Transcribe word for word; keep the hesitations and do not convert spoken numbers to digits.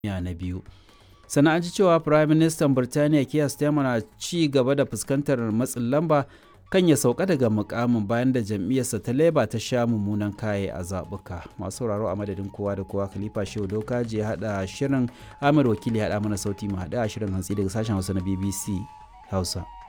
na biyu. Sannan an ji cewa Firayim Ministan Birtaniya Keir Starmer na ci gaba da fuskantar matsin lamba kan ya sauka daga mukamin bayan da jam'iyyarsa ta Labour ta sha mummunan kaye a zaɓuka. Masu sauraro a madadin kowa da kowa, Khalifa Shehu Dokaji ya haɗa shirin, Ahmed Wakili ya haɗa mana sauti, mu haɗu a shirin hantsi daga sashen Hausa na B B C Hausa.